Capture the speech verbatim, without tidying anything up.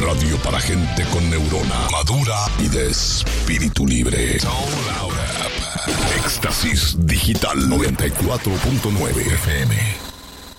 radio para gente con neurona madura y de espíritu libre. Éxtasis Digital noventa y cuatro punto nueve F M.